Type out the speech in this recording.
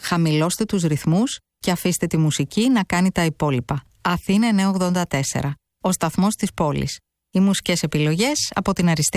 Χαμηλώστε τους ρυθμούς και αφήστε τη μουσική να κάνει τα υπόλοιπα. Αθήνα 984. Ο σταθμός της πόλης. Οι μουσικές επιλογές από την Αριστεία